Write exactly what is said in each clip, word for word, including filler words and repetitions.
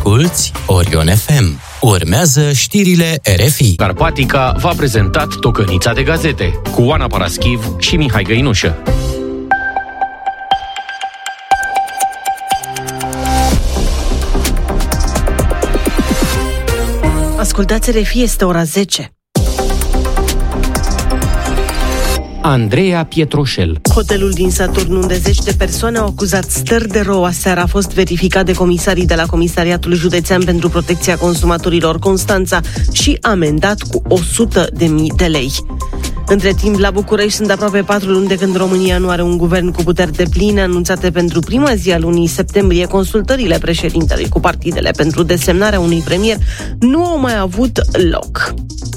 Asculți Orion F M. Urmează știrile R F I. Carpatica v-a prezentat Tocănița de gazete cu Oana Paraschiv și Mihai Găinușă. Ascultați R F I, este ora zece. Andreea Pietroșel. Hotelul din Saturn, unde zeci de persoane au acuzat stări de rău aseară, a fost verificat de comisarii de la Comisariatul Județean pentru Protecția Consumatorilor Constanța și amendat cu o sută de mii de lei. Între timp, la București sunt aproape patru luni de când România nu are un guvern cu puteri depline, anunțate pentru prima zi a lunii septembrie. Consultările președintelui cu partidele pentru desemnarea unui premier nu au mai avut loc.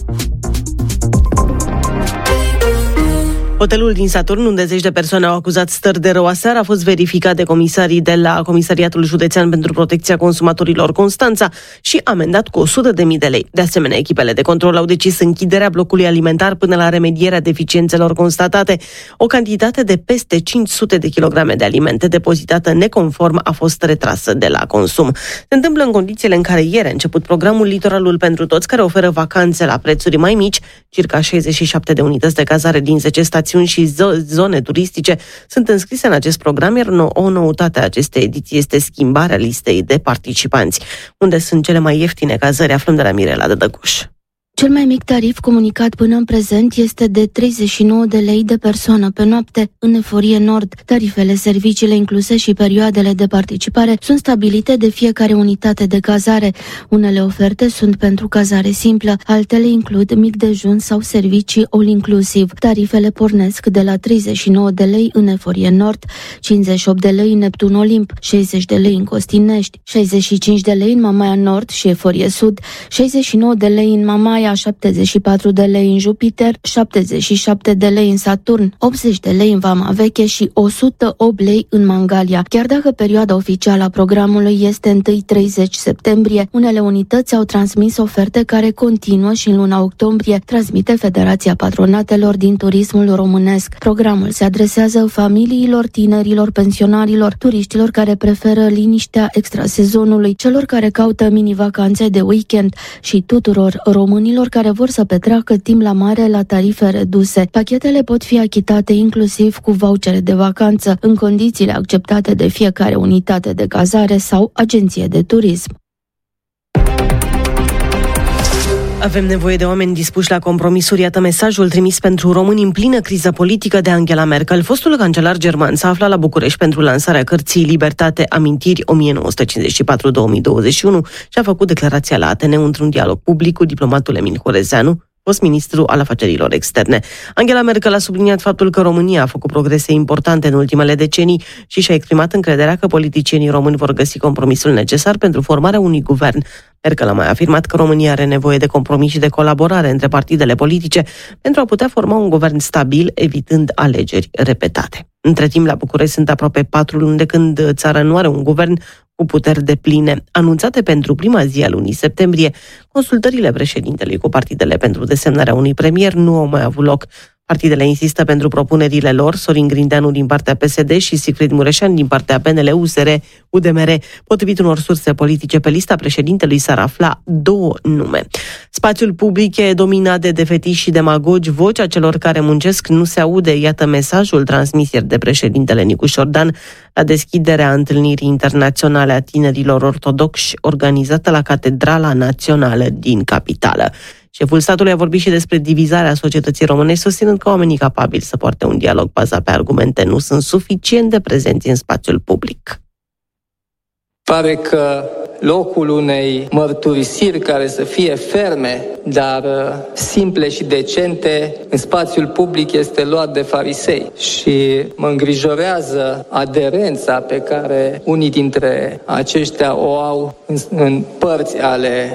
Hotelul din Saturn, unde zeci de persoane au acuzat stări de rău aseară, a fost verificat de comisarii de la Comisariatul Județean pentru Protecția Consumatorilor Constanța și amendat cu o sută de mii de lei. De asemenea, echipele de control au decis închiderea blocului alimentar până la remedierea deficiențelor constatate. O cantitate de peste cinci sute de kilograme de alimente depozitată neconform a fost retrasă de la consum. Se întâmplă în condițiile în care ieri a început programul Litoralul pentru Toți, care oferă vacanțe la prețuri mai mici. Circa șaizeci și șapte de unități de cazare din zece stațiuni și zone turistice sunt înscrise în acest program, iar o noutate a acestei ediții este schimbarea listei de participanți. Unde sunt cele mai ieftine cazări, aflăm de la Mirela Dădăcuș. Cel mai mic tarif comunicat până în prezent este de treizeci și nouă de lei de persoană pe noapte în Eforie Nord. Tarifele, serviciile incluse și perioadele de participare sunt stabilite de fiecare unitate de cazare. Unele oferte sunt pentru cazare simplă, altele includ mic dejun sau servicii all-inclusiv. Tarifele pornesc de la treizeci și nouă de lei în Eforie Nord, cincizeci și opt de lei în Neptun Olimp, șaizeci de lei în Costinești, șaizeci și cinci de lei în Mamaia Nord și Eforie Sud, șaizeci și nouă de lei în Mamaia, șaptezeci și patru de lei în Jupiter, șaptezeci și șapte de lei în Saturn, optzeci de lei în Vama Veche și o sută opt lei în Mangalia. Chiar dacă perioada oficială a programului este întâi treizeci septembrie, unele unități au transmis oferte care continuă și în luna octombrie, transmite Federația Patronatelor din Turismul Românesc. Programul se adresează familiilor, tinerilor, pensionarilor, turiștilor care preferă liniștea extrasezonului, celor care caută mini-vacanțe de weekend și tuturor românilor care vor să petreacă timp la mare la tarife reduse. Pachetele pot fi achitate inclusiv cu vouchere de vacanță, în condițiile acceptate de fiecare unitate de cazare sau agenție de turism. Avem nevoie de oameni dispuși la compromisuri, iată mesajul trimis pentru români în plină criză politică de Angela Merkel. Fostul cancelar german s-a aflat la București pentru lansarea cărții Libertate, amintiri o mie nouă sute cincizeci și patru - două mii douăzeci și unu și a făcut declarația la Ateneu într-un dialog public cu diplomatul Emin Horezeanu, fost ministru al afacerilor externe. Angela Merkel a subliniat faptul că România a făcut progrese importante în ultimele decenii și și-a exprimat încrederea că politicienii români vor găsi compromisul necesar pentru formarea unui guvern. Merkel a mai afirmat că România are nevoie de compromis și de colaborare între partidele politice pentru a putea forma un guvern stabil, evitând alegeri repetate. Între timp, la București sunt aproape patru luni de când țara nu are un guvern cu puteri depline. Anunțate pentru prima zi a lunii septembrie, consultările președintelui cu partidele pentru desemnarea unui premier nu au mai avut loc. Partidele insistă pentru propunerile lor, Sorin Grindeanu din partea P S D și Sigrid Mureșan din partea P N L, U S R, U D M R. Potrivit unor surse politice, pe lista președintelui s-ar afla două nume. Spațiul public e dominat de defetiști și demagogi. Vocea celor care muncesc nu se aude. Iată mesajul transmis ieri de președintele Nicu Șordan la deschiderea întâlnirii internaționale a tinerilor ortodoxi organizată la Catedrala Națională din capitală. Șeful statului a vorbit și despre divizarea societății românești, susținând că oamenii capabili să poarte un dialog bazat pe argumente nu sunt suficient de prezenți în spațiul public. Pare că locul unei mărturisiri care să fie ferme, dar simple și decente, în spațiul public este luat de farisei. Și mă îngrijorează aderența pe care unii dintre aceștia o au în, în părți ale